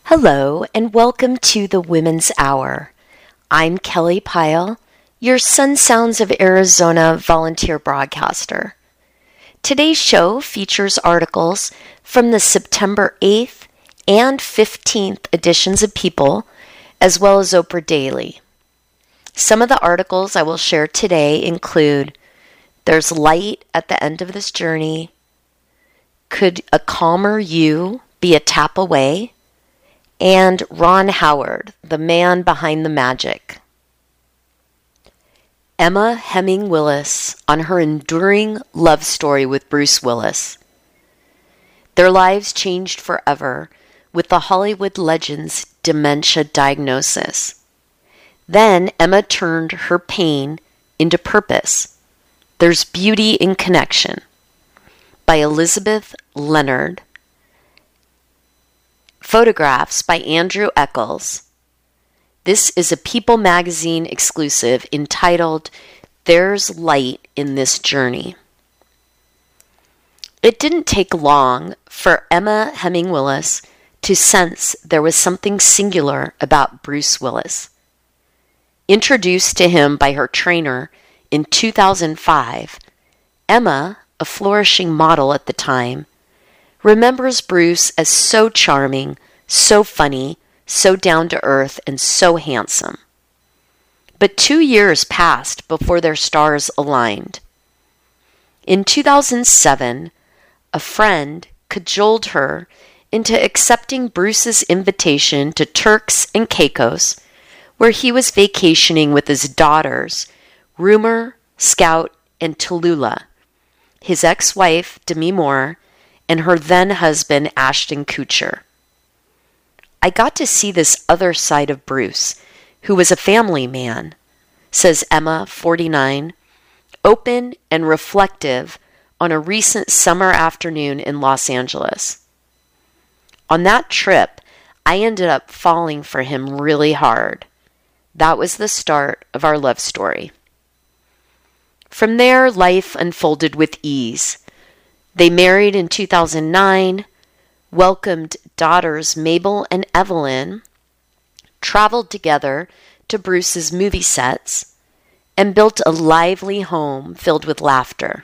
Hello, and welcome to the Women's Hour. I'm Kelly Pyle, your Sun Sounds of Arizona volunteer broadcaster. Today's show features articles from the September 8th and 15th editions of People, as well as Oprah Daily. Some of the articles I will share today include There's Light at the End of This Journey, Could a Calmer You Be a Tap Away? And Ron Howard, the man behind the magic. Emma Heming Willis on her enduring love story with Bruce Willis. Their lives changed forever with the Hollywood legend's dementia diagnosis. Then Emma turned her pain into purpose. There's Beauty in Connection by Elizabeth Leonard. Photographs by Andrew Eccles. This is a People magazine exclusive entitled There's Light in This Journey. It didn't take long for Emma Heming Willis to sense there was something singular about Bruce Willis. Introduced to him by her trainer in 2005, Emma, a flourishing model at the time, remembers Bruce as so charming, so funny, so down-to-earth, and so handsome. But 2 years passed before their stars aligned. In 2007, a friend cajoled her into accepting Bruce's invitation to Turks and Caicos, where he was vacationing with his daughters, Rumor, Scout, and Tallulah, his ex-wife, Demi Moore, and her then-husband, Ashton Kutcher. I got to see this other side of Bruce, who was a family man, says Emma, 49, open and reflective on a recent summer afternoon in Los Angeles. On that trip, I ended up falling for him really hard. That was the start of our love story. From there, life unfolded with ease. They married in 2009, welcomed daughters Mabel and Evelyn, traveled together to Bruce's movie sets, and built a lively home filled with laughter.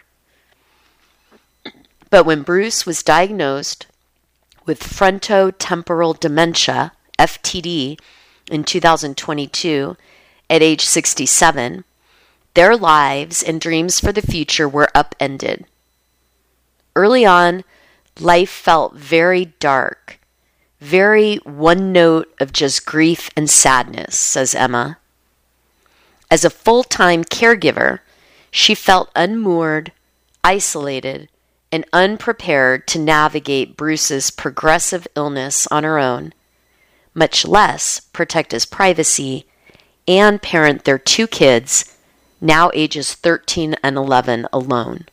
But when Bruce was diagnosed with frontotemporal dementia, FTD, in 2022, at age 67, their lives and dreams for the future were upended. Early on, life felt very dark, very one note of just grief and sadness, says Emma. As a full-time caregiver, she felt unmoored, isolated, and unprepared to navigate Bruce's progressive illness on her own, much less protect his privacy and parent their 2 kids, now ages 13 and 11, alone.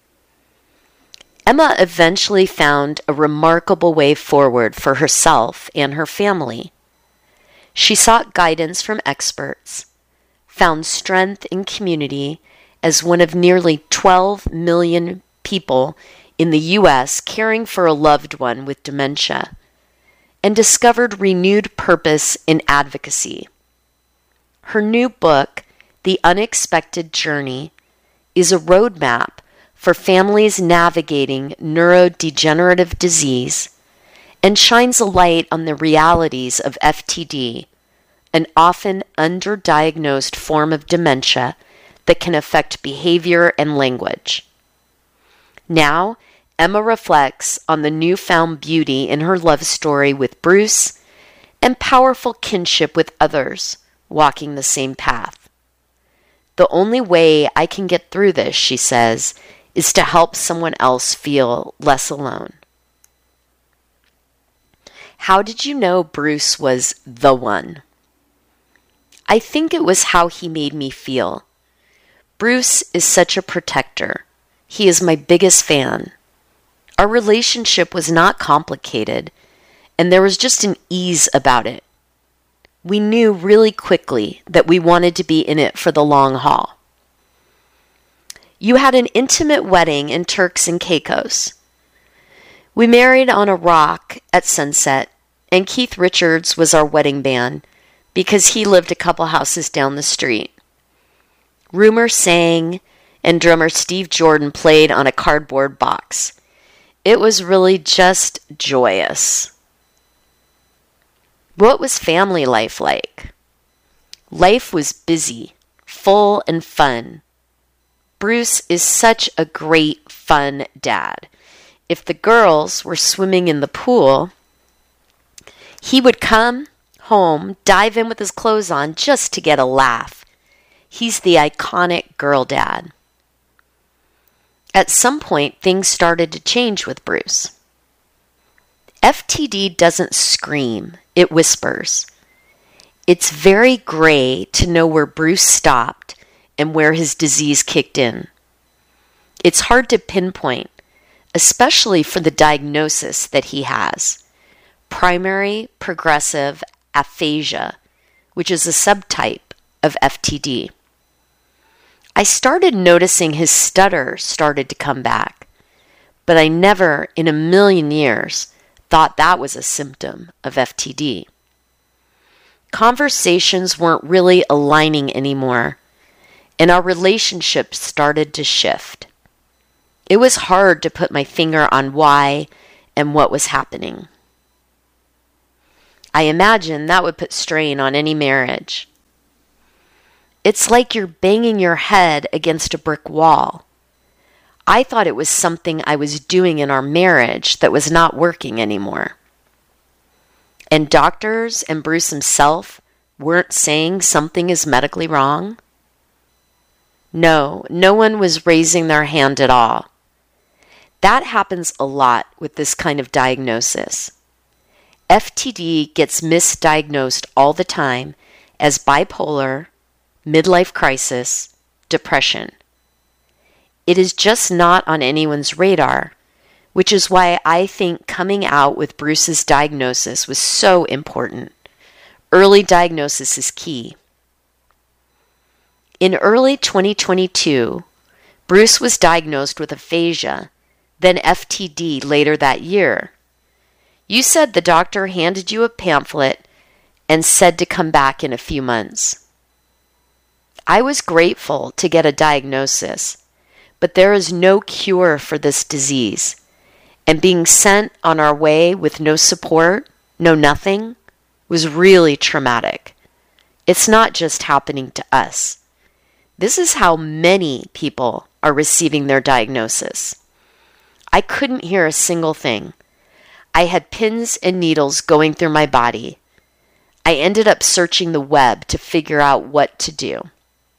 Emma eventually found a remarkable way forward for herself and her family. She sought guidance from experts, found strength in community as one of nearly 12 million people in the U.S. caring for a loved one with dementia, and discovered renewed purpose in advocacy. Her new book, The Unexpected Journey, is a roadmap for families navigating neurodegenerative disease and shines a light on the realities of FTD, an often underdiagnosed form of dementia that can affect behavior and language. Now, Emma reflects on the newfound beauty in her love story with Bruce and powerful kinship with others walking the same path. The only way I can get through this, she says, is to help someone else feel less alone. How did you know Bruce was the one? I think it was how he made me feel. Bruce is such a protector. He is my biggest fan. Our relationship was not complicated, and there was just an ease about it. We knew really quickly that we wanted to be in it for the long haul. You had an intimate wedding in Turks and Caicos. We married on a rock at sunset and Keith Richards was our wedding band because he lived a couple houses down the street. Rumor sang, and drummer Steve Jordan played on a cardboard box. It was really just joyous. What was family life like? Life was busy, full, and fun. Bruce is such a great, fun dad. If the girls were swimming in the pool, he would come home, dive in with his clothes on just to get a laugh. He's the iconic girl dad. At some point, things started to change with Bruce. FTD doesn't scream, it whispers. It's very gray to know where Bruce stopped and where his disease kicked in. It's hard to pinpoint, especially for the diagnosis that he has. Primary progressive aphasia, which is a subtype of FTD. I started noticing his stutter started to come back, but I never in a million years thought that was a symptom of FTD. Conversations weren't really aligning anymore, and our relationship started to shift. It was hard to put my finger on why and what was happening. I imagine that would put strain on any marriage. It's like you're banging your head against a brick wall. I thought it was something I was doing in our marriage that was not working anymore. And doctors and Bruce himself weren't saying something is medically wrong? No one was raising their hand at all. That happens a lot with this kind of diagnosis. FTD gets misdiagnosed all the time as bipolar, midlife crisis, depression. It is just not on anyone's radar, which is why I think coming out with Bruce's diagnosis was so important. Early diagnosis is key. In early 2022, Bruce was diagnosed with aphasia, then FTD later that year. You said the doctor handed you a pamphlet and said to come back in a few months. I was grateful to get a diagnosis, but there is no cure for this disease, and being sent on our way with no support, no nothing, was really traumatic. It's not just happening to us. This is how many people are receiving their diagnosis. I couldn't hear a single thing. I had pins and needles going through my body. I ended up searching the web to figure out what to do.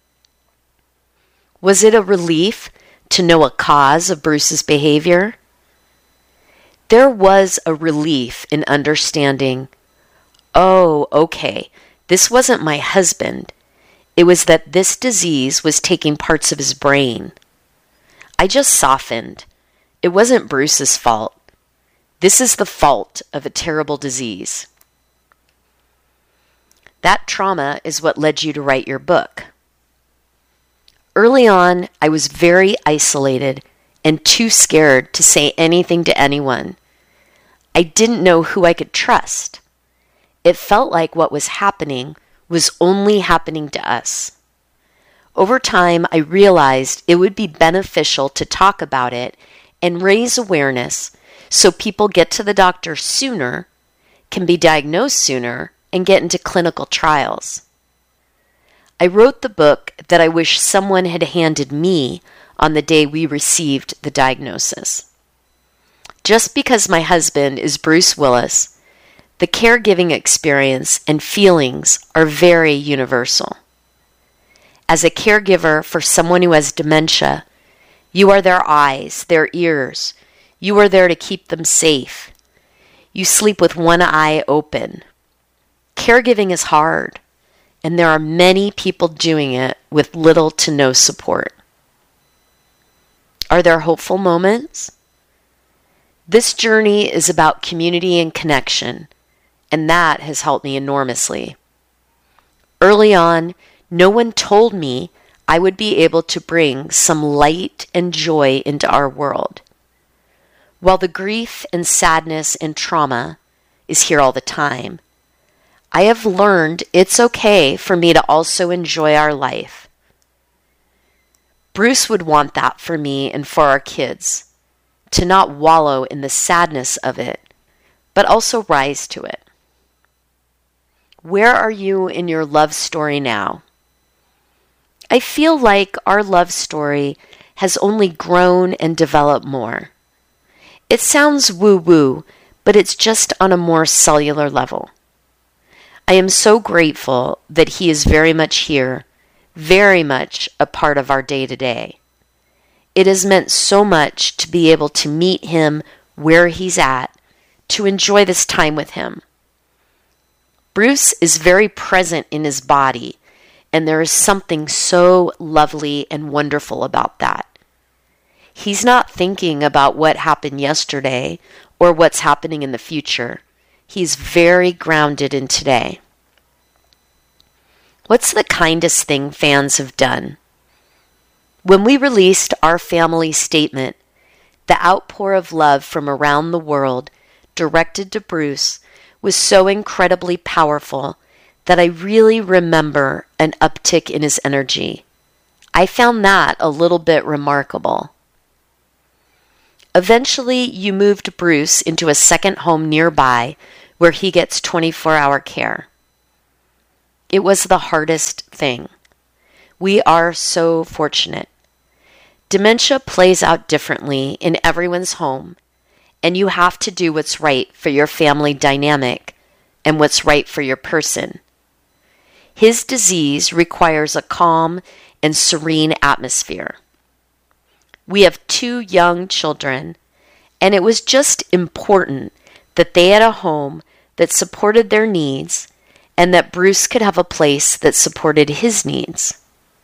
Was it a relief to know a cause of Bruce's behavior? There was a relief in understanding, oh, okay, this wasn't my husband. It was that this disease was taking parts of his brain. I just softened. It wasn't Bruce's fault. This is the fault of a terrible disease. That trauma is what led you to write your book. Early on, I was very isolated and too scared to say anything to anyone. I didn't know who I could trust. It felt like what was happening was only happening to us. Over time, I realized it would be beneficial to talk about it and raise awareness so people get to the doctor sooner, can be diagnosed sooner, and get into clinical trials. I wrote the book that I wish someone had handed me on the day we received the diagnosis. Just because my husband is Bruce Willis, the caregiving experience and feelings are very universal. As a caregiver for someone who has dementia, you are their eyes, their ears. You are there to keep them safe. You sleep with one eye open. Caregiving is hard, and there are many people doing it with little to no support. Are there hopeful moments? This journey is about community and connection, and that has helped me enormously. Early on, no one told me I would be able to bring some light and joy into our world. While the grief and sadness and trauma is here all the time. I have learned it's okay for me to also enjoy our life. Bruce would want that for me and for our kids, to not wallow in the sadness of it, but also rise to it. Where are you in your love story now? I feel like our love story has only grown and developed more. It sounds woo-woo, but it's just on a more cellular level. I am so grateful that he is very much here, very much a part of our day-to-day. It has meant so much to be able to meet him where he's at, to enjoy this time with him. Bruce is very present in his body, and there is something so lovely and wonderful about that. He's not thinking about what happened yesterday or what's happening in the future. He's very grounded in today. What's the kindest thing fans have done? When we released our family statement, the outpour of love from around the world directed to Bruce was so incredibly powerful that I really remember an uptick in his energy. I found that a little bit remarkable. Eventually, you moved Bruce into a second home nearby where he gets 24-hour care. It was the hardest thing. We are so fortunate. Dementia plays out differently in everyone's home, and you have to do what's right for your family dynamic and what's right for your person. His disease requires a calm and serene atmosphere. We have 2 young children, and it was just important that they had a home that supported their needs and that Bruce could have a place that supported his needs.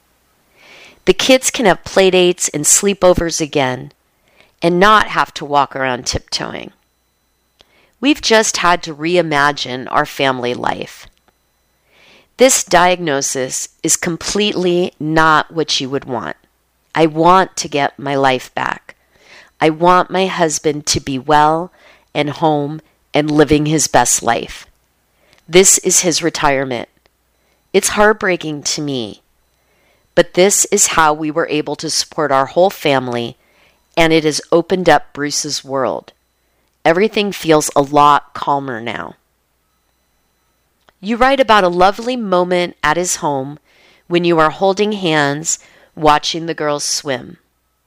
The kids can have play dates and sleepovers again and not have to walk around tiptoeing. We've just had to reimagine our family life. This diagnosis is completely not what you would want. I want to get my life back. I want my husband to be well and home and living his best life. This is his retirement. It's heartbreaking to me, but this is how we were able to support our whole family, and it has opened up Bruce's world. Everything feels a lot calmer now. You write about a lovely moment at his home when you are holding hands, watching the girls swim.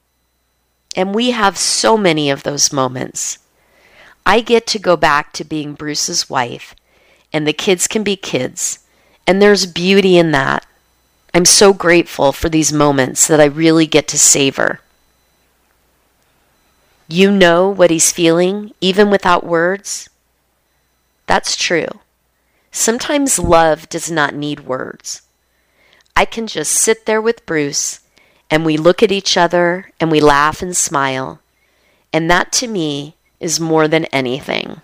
And we have so many of those moments. I get to go back to being Bruce's wife, and the kids can be kids, and there's beauty in that. I'm so grateful for these moments that I really get to savor. You know what he's feeling, even without words? That's true. Sometimes love does not need words. I can just sit there with Bruce, and we look at each other, and we laugh and smile, and that to me is more than anything.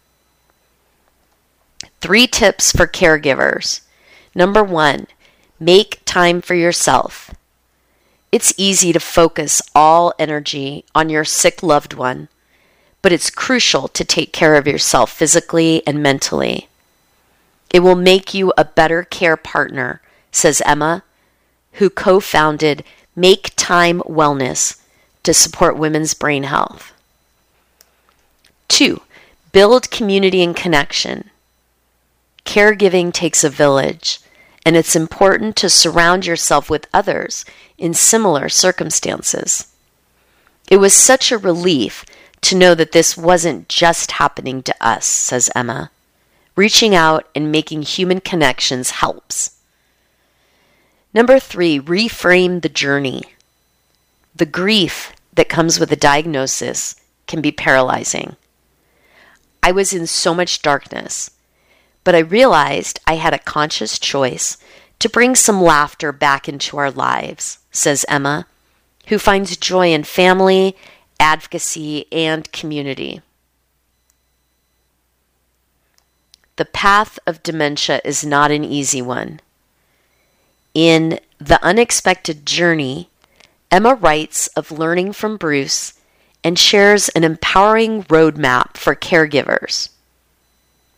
3 tips for caregivers. Number 1, make time for yourself. It's easy to focus all energy on your sick loved one, but it's crucial to take care of yourself physically and mentally. It will make you a better care partner, says Emma, who co-founded Make Time Wellness to support women's brain health. 2, build community and connection. Caregiving takes a village, and it's important to surround yourself with others in similar circumstances. It was such a relief to know that this wasn't just happening to us, says Emma. Reaching out and making human connections helps. Number 3, reframe the journey. The grief that comes with a diagnosis can be paralyzing. I was in so much darkness, but I realized I had a conscious choice to bring some laughter back into our lives, says Emma, who finds joy in family, advocacy, and community. The path of dementia is not an easy one. In The Unexpected Journey, Emma writes of learning from Bruce and shares an empowering roadmap for caregivers.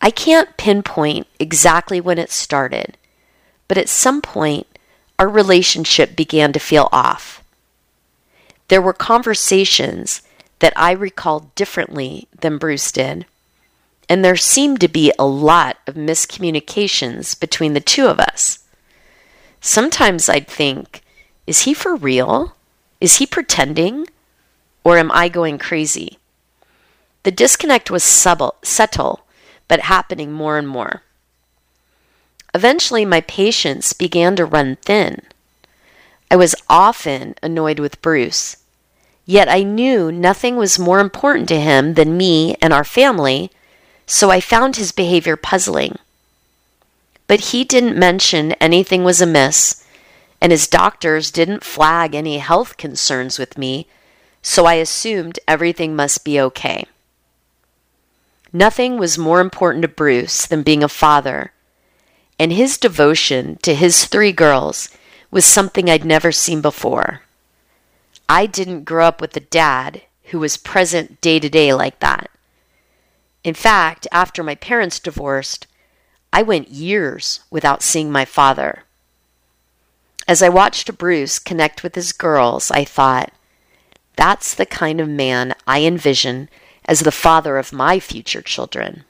I can't pinpoint exactly when it started, but at some point, our relationship began to feel off. There were conversations that I recalled differently than Bruce did, and there seemed to be a lot of miscommunications between the two of us. Sometimes I'd think, is he for real? Is he pretending? Or am I going crazy? The disconnect was subtle, but happening more and more. Eventually, my patience began to run thin. I was often annoyed with Bruce, yet I knew nothing was more important to him than me and our family, so I found his behavior puzzling. But he didn't mention anything was amiss, and his doctors didn't flag any health concerns with me, so I assumed everything must be okay. Nothing was more important to Bruce than being a father, and his devotion to his 3 girls was something I'd never seen before. I didn't grow up with a dad who was present day to day like that. In fact, after my parents divorced, I went years without seeing my father. As I watched Bruce connect with his girls, I thought, that's the kind of man I envision as the father of my future children.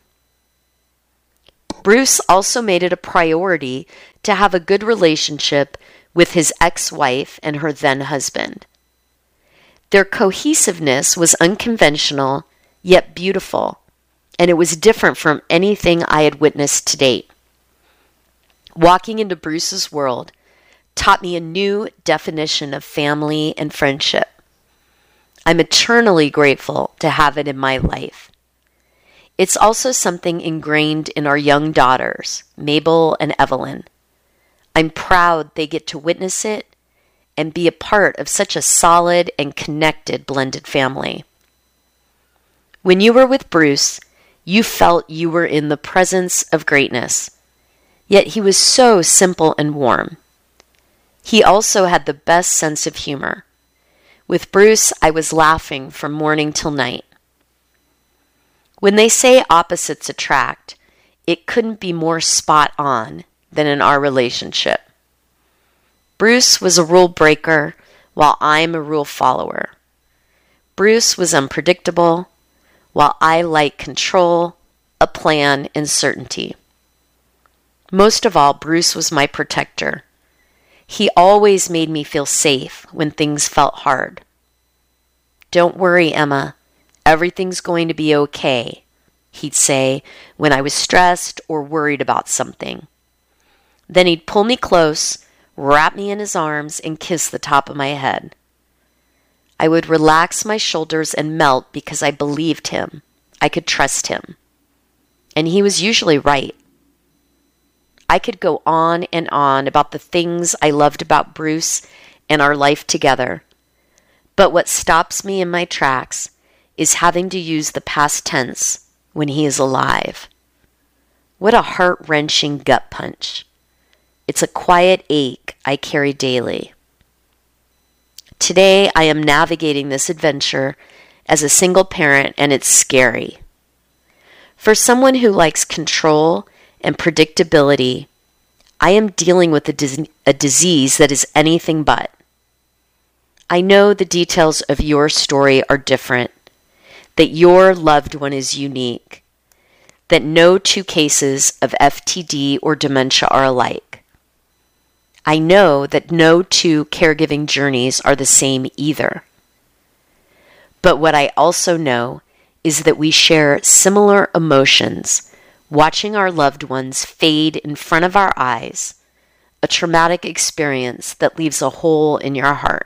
Bruce also made it a priority to have a good relationship with his ex-wife and her then-husband. Their cohesiveness was unconventional, yet beautiful, and it was different from anything I had witnessed to date. Walking into Bruce's world taught me a new definition of family and friendship. I'm eternally grateful to have it in my life. It's also something ingrained in our young daughters, Mabel and Evelyn. I'm proud they get to witness it and be a part of such a solid and connected blended family. When you were with Bruce, you felt you were in the presence of greatness, yet he was so simple and warm. He also had the best sense of humor. With Bruce, I was laughing from morning till night. When they say opposites attract, it couldn't be more spot on than in our relationship. Bruce was a rule breaker, while I'm a rule follower. Bruce was unpredictable, while I like control, a plan, and certainty. Most of all, Bruce was my protector. He always made me feel safe when things felt hard. Don't worry, Emma. Everything's going to be okay, he'd say when I was stressed or worried about something. Then he'd pull me close, wrap me in his arms, and kiss the top of my head. I would relax my shoulders and melt because I believed him. I could trust him. And he was usually right. I could go on and on about the things I loved about Bruce and our life together. But what stops me in my tracks is having to use the past tense when he is alive. What a heart-wrenching gut punch. It's a quiet ache I carry daily. Today, I am navigating this adventure as a single parent, and it's scary. For someone who likes control and predictability, I am dealing with a disease that is anything but. I know the details of your story are different, that your loved one is unique, that no 2 cases of FTD or dementia are alike. I know that no 2 caregiving journeys are the same either. But what I also know is that we share similar emotions, watching our loved ones fade in front of our eyes, a traumatic experience that leaves a hole in your heart.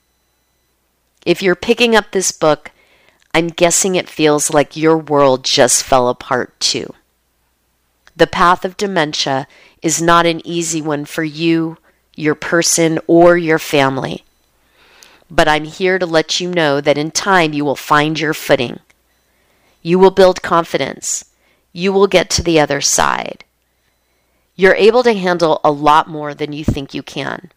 If you're picking up this book, I'm guessing it feels like your world just fell apart too. The path of dementia is not an easy one for you, your person, or your family. But I'm here to let you know that in time you will find your footing. You will build confidence. You will get to the other side. You're able to handle a lot more than you think you can.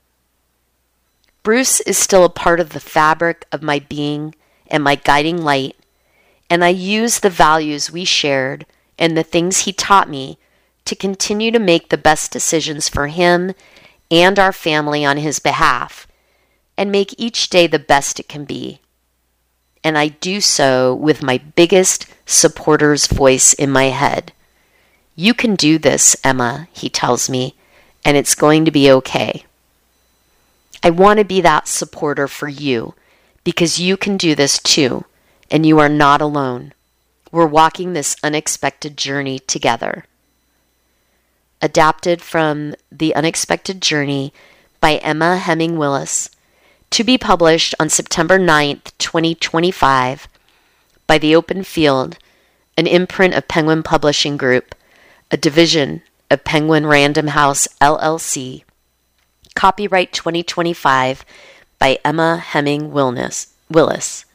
Bruce is still a part of the fabric of my being and my guiding light, and I use the values we shared and the things he taught me to continue to make the best decisions for him and our family on his behalf, and make each day the best it can be. And I do so with my biggest supporter's voice in my head. You can do this, Emma, he tells me, and it's going to be okay. I want to be that supporter for you because you can do this too, and you are not alone. We're walking this unexpected journey together. Adapted from The Unexpected Journey by Emma Heming Willis, to be published on September 9th, 2025, by The Open Field, an imprint of Penguin Publishing Group, a division of Penguin Random House, LLC. Copyright 2025 by Emma Heming Willis.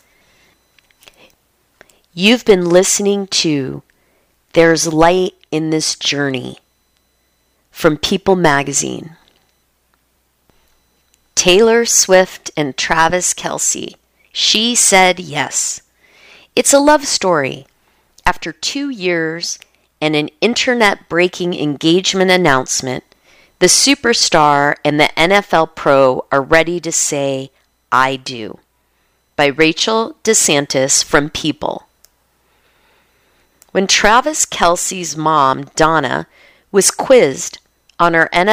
You've been listening to There's Light in This Journey from People Magazine. Taylor Swift and Travis Kelce. She Said Yes. It's a love story. After 2 years and an internet-breaking engagement announcement, the superstar and the NFL pro are ready to say, I do. By Rachel DeSantis from People. When Travis Kelce's mom, Donna, was quizzed on her